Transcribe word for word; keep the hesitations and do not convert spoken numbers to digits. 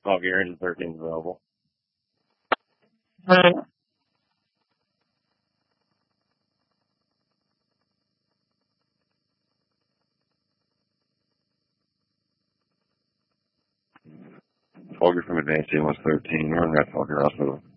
Bulgarian thirteen is available. Folger from Advanced Team was thirteen. We're in Red Folger also.